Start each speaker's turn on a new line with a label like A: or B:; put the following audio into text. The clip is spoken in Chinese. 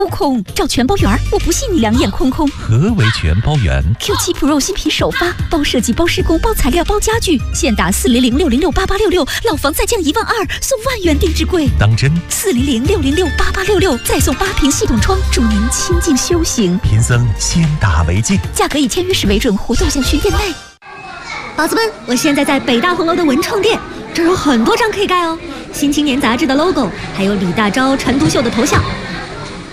A: 空找全包圆，我不信你两眼空空。
B: 何为全包圆
A: ？Q7 Pro 新品首发，包设计、包施工、包材料、包家具，现打400-606-8866，老房再降12000，送万元定制柜。
B: 当真
A: ？400-606-8866，再送8瓶系统窗，助您清静修行。
B: 贫僧先打为敬。
A: 价格以签约时为准，活动详询店内。宝子们，我现在在北大红楼的文创店，这儿有很多张可以盖哦。新青年杂志的 logo， 还有李大钊、陈独秀的头像。